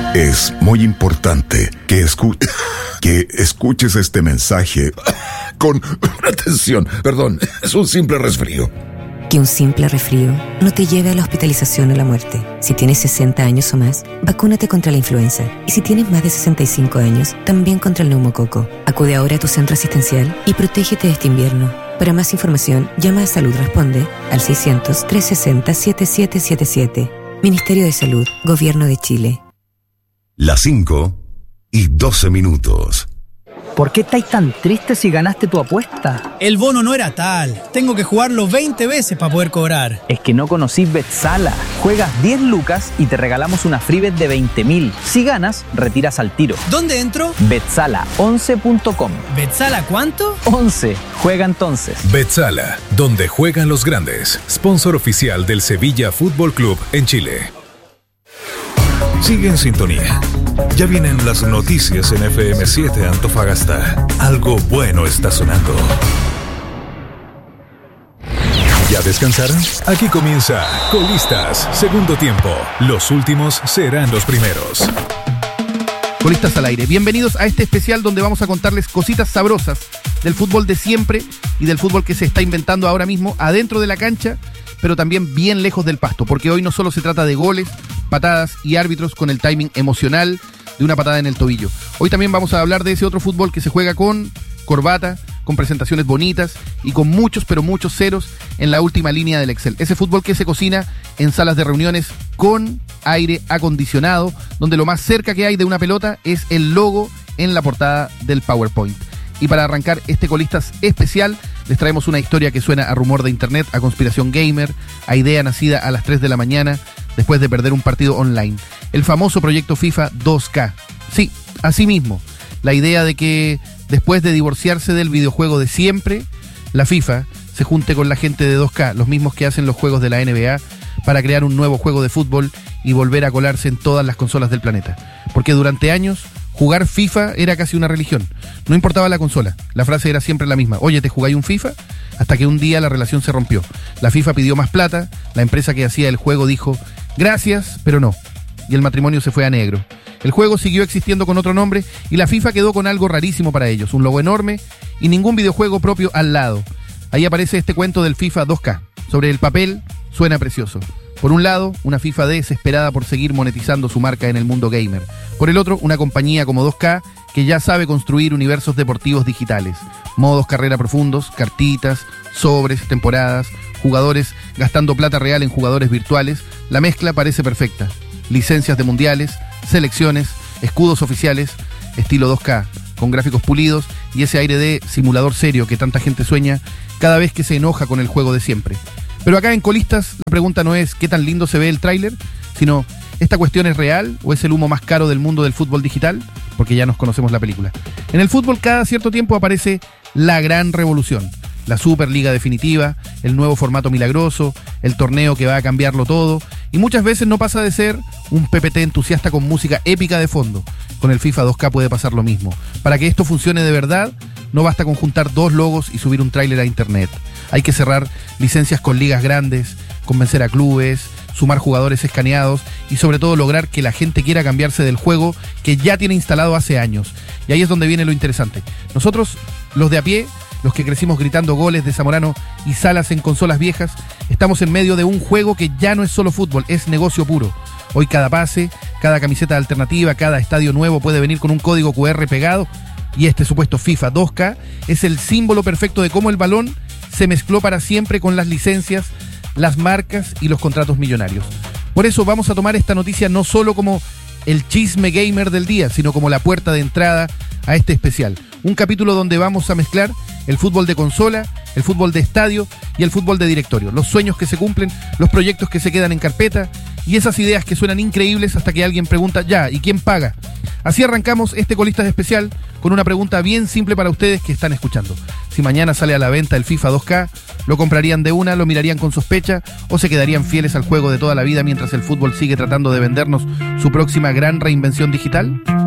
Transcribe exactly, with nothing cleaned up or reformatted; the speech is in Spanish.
Es muy importante que, escu- que escuches este mensaje con atención. Perdón, es un simple resfrío. Que un simple resfrío no te lleve a la hospitalización o la muerte. Si tienes sesenta años o más, vacúnate contra la influenza. Y si tienes más de sesenta y cinco años, también contra el neumococo. Acude ahora a tu centro asistencial y protégete de este invierno. Para más información, llama a Salud Responde al seiscientos, trescientos sesenta, setenta y siete setenta y siete. Ministerio de Salud, Gobierno de Chile. Las cinco y doce minutos. ¿Por qué estáis tan tristes si ganaste tu apuesta? El bono no era tal. Tengo que jugarlo veinte veces para poder cobrar. Es que no conocís Betsala. Juegas diez lucas y te regalamos una free bet de veinte mil. Si ganas, retiras al tiro. ¿Dónde entro? Betsala once punto com. ¿Betsala cuánto? once. Juega entonces. Betsala, donde juegan los grandes. Sponsor oficial del Sevilla Fútbol Club en Chile. Sigue en sintonía. Ya vienen las noticias en F M siete Antofagasta. Algo bueno está sonando. ¿Ya descansaron? Aquí comienza Colistas, segundo tiempo. Los últimos serán los primeros. Colistas al aire. Bienvenidos a este especial donde vamos a contarles cositas sabrosas del fútbol de siempre y del fútbol que se está inventando ahora mismo adentro de la cancha, pero también bien lejos del pasto, porque hoy no solo se trata de goles, patadas y árbitros con el timing emocional de una patada en el tobillo. Hoy también vamos a hablar de ese otro fútbol que se juega con corbata, con presentaciones bonitas y con muchos, pero muchos ceros en la última línea del Excel. Ese fútbol que se cocina en salas de reuniones con aire acondicionado, donde lo más cerca que hay de una pelota es el logo en la portada del PowerPoint. Y para arrancar este Colistas especial, les traemos una historia que suena a rumor de internet, a conspiración gamer, a idea nacida a las tres de la mañana después de perder un partido online. El famoso proyecto FIFA dos K. Sí, así mismo. La idea de que después de divorciarse del videojuego de siempre, la FIFA se junte con la gente de dos K, los mismos que hacen los juegos de la N B A, para crear un nuevo juego de fútbol y volver a colarse en todas las consolas del planeta. Porque durante años jugar FIFA era casi una religión. No importaba la consola, la frase era siempre la misma. Oye, ¿te jugáis un FIFA? Hasta que un día la relación se rompió. La FIFA pidió más plata, la empresa que hacía el juego dijo, gracias, pero no. Y el matrimonio se fue a negro. El juego siguió existiendo con otro nombre y la FIFA quedó con algo rarísimo para ellos, un logo enorme y ningún videojuego propio al lado. Ahí aparece este cuento del FIFA dos K. Sobre el papel suena precioso. Por un lado, una FIFA desesperada por seguir monetizando su marca en el mundo gamer. Por el otro, una compañía como dos K que ya sabe construir universos deportivos digitales. Modos carrera profundos, cartitas, sobres, temporadas, jugadores gastando plata real en jugadores virtuales. La mezcla parece perfecta. Licencias de mundiales, selecciones, escudos oficiales, estilo dos K, con gráficos pulidos y ese aire de simulador serio que tanta gente sueña cada vez que se enoja con el juego de siempre. Pero acá en Colistas la pregunta no es qué tan lindo se ve el tráiler, sino ¿esta cuestión es real o es el humo más caro del mundo del fútbol digital? Porque ya nos conocemos la película. En el fútbol cada cierto tiempo aparece la gran revolución. La Superliga definitiva, el nuevo formato milagroso, el torneo que va a cambiarlo todo. Y muchas veces no pasa de ser un P P T entusiasta con música épica de fondo. Con el FIFA dos K puede pasar lo mismo. Para que esto funcione de verdad, no basta con juntar dos logos y subir un tráiler a internet. Hay que cerrar licencias con ligas grandes, convencer a clubes, sumar jugadores escaneados y sobre todo lograr que la gente quiera cambiarse del juego que ya tiene instalado hace años. Y ahí es donde viene lo interesante. Nosotros, los de a pie, los que crecimos gritando goles de Zamorano y Salas en consolas viejas, estamos en medio de un juego que ya no es solo fútbol, es negocio puro. Hoy cada pase, cada camiseta alternativa, cada estadio nuevo puede venir con un código cu erre pegado y este supuesto FIFA dos K es el símbolo perfecto de cómo el balón se mezcló para siempre con las licencias, las marcas y los contratos millonarios. Por eso vamos a tomar esta noticia no solo como el chisme gamer del día, sino como la puerta de entrada a este especial. Un capítulo donde vamos a mezclar el fútbol de consola, el fútbol de estadio y el fútbol de directorio. Los sueños que se cumplen, los proyectos que se quedan en carpeta y esas ideas que suenan increíbles hasta que alguien pregunta, ya, ¿y quién paga? Así arrancamos este Colistas especial con una pregunta bien simple para ustedes que están escuchando. Si mañana sale a la venta el FIFA dos K, ¿lo comprarían de una, lo mirarían con sospecha o se quedarían fieles al juego de toda la vida mientras el fútbol sigue tratando de vendernos su próxima gran reinvención digital?